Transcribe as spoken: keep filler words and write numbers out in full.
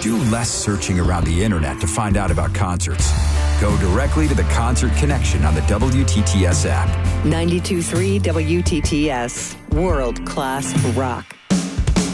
Do less searching around the internet to find out about concerts. Go directly to the Concert Connection on the W T T S app. ninety-two point three W T T S. World-class rock.